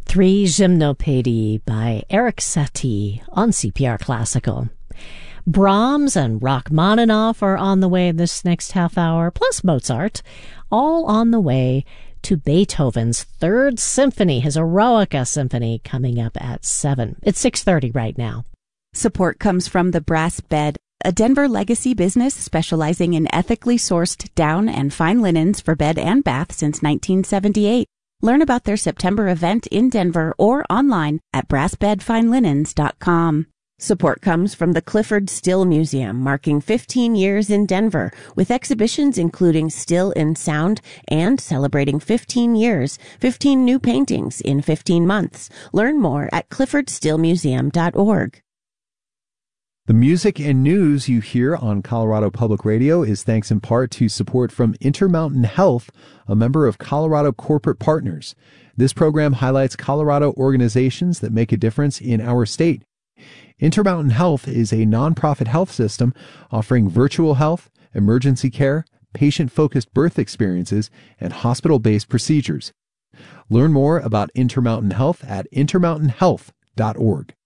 3 Gymnopédie by Eric Satie on CPR Classical. Brahms and Rachmaninoff are on the way this next half hour, plus Mozart, all on the way to Beethoven's Third Symphony, his Eroica Symphony, coming up at 7. It's 6:30 right now. Support comes from the Brass Bed, a Denver legacy business specializing in ethically sourced down and fine linens for bed and bath since 1978. Learn about their September event in Denver or online at brassbedfinelinens.com. Support comes from the Clifford Still Museum, marking 15 years in Denver, with exhibitions including Still in Sound and celebrating 15 years, 15 new paintings in 15 months. Learn more at cliffordstillmuseum.org. The music and news you hear on Colorado Public Radio is thanks in part to support from Intermountain Health, a member of Colorado Corporate Partners. This program highlights Colorado organizations that make a difference in our state. Intermountain Health is a nonprofit health system offering virtual health, emergency care, patient-focused birth experiences, and hospital-based procedures. Learn more about Intermountain Health at intermountainhealth.org.